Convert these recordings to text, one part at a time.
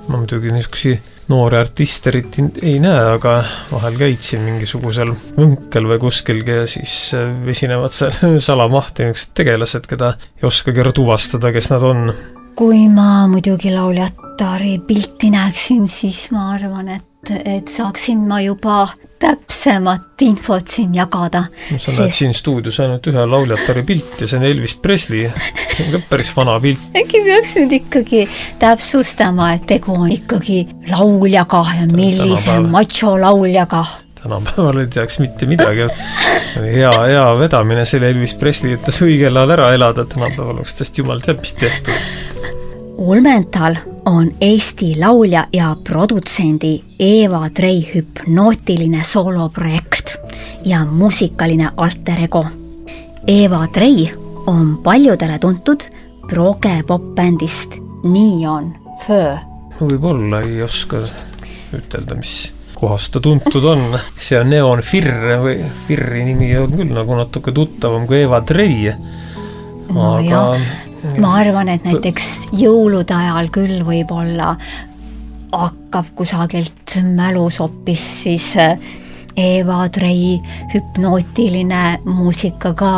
ma muidugi niisugusi noori artiste ei näe, aga vahel käitsin mingisugusel võnkel või kuskilgi ja siis esinevad seal salamahti niisugused tegelased, keda ei oskagi ära tuvastada, kes nad on. Kui ma muidugi lauljatari pilti näeksin, siis ma arvan, et saaksin ma juba täpsemat infot siin jagada. Sa näed siin stuudios ainult ühe lauljatari pilt ja see on Elvis Presley. See on ka päris vana pilt. Äkki peaks nüüd ikkagi täpsustama, et tegu on ikkagi lauljaga ja millise macho lauljaga. Tänapäeval ei teaks mitte midagi. Hea vedamine selle Elvis Presley, et ta õigel ajal ära elada. Tänapäeval oleks täst jumal täpselt tehtud. Ulmental on Eesti laulja ja produtsendi Eva Trei hüpnootiline sooloprojekt ja muusikaline alter ego. Eva Trei on paljudele tuntud proge pop-bändist Neon Fur. Võib-olla ei oska ütelda, mis kohast ta tuntud on. See on Neon Fir või Firri nimi on küll nagu natuke tuttavam kui Eva Trei. Aga ma arvan, et näiteks jõulude ajal küll võib-olla hakkab kusagilt mälus hoopis siis Eva Trei hüpnootiline muusika ka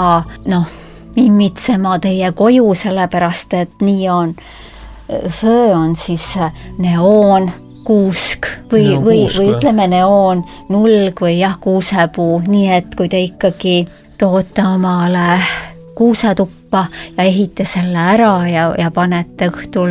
imitsema teie koju, sellepärast et nii on. Föö on siis neoon, kuusk või ütleme neoon, nulg või kuusepuu, nii et kui te ikkagi toote omale kuusetuppa ja ehite selle ära ja panete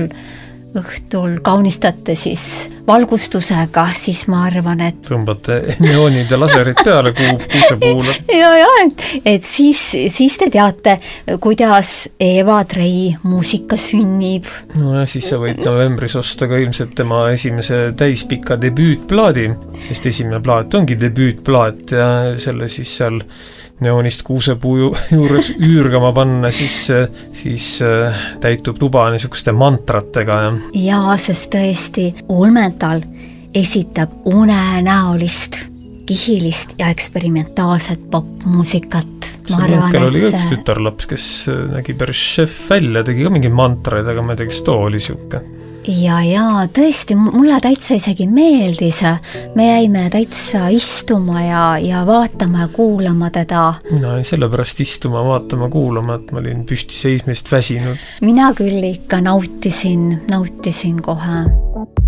õhtul kaunistate siis valgustusega, siis ma arvan, et tõmbate neoonid ja laserid peale kuusepuule. et siis te teate, kuidas Eva Trei muusika sünnib. No ja siis sa võid novembris osta ka ilmselt tema esimese täispika debüütplaadi, sest esimene plaat ongi debüütplaat ja selle siis seal neoonist kuusepuu juures üürgama panna, siis täitub tuba niisuguste mantratega. Ja sest tõesti Ulmental esitab unenäolist, kihilist ja eksperimentaalset popmuusikat. Sõnukkel oli üks tütarlaps, kes nägi päris šef välja, tegi ka mingi mantraid, aga ma ei tea, kes too oli siuke. Ja tõesti, mulle täitsa isegi meeldis. Me jäime täitsa istuma ja vaatama ja kuulama teda. Mina ei sellepärast istuma, vaatama, kuulama, et ma olin püsti seismist väsinud. Mina küll ikka nautisin kohe.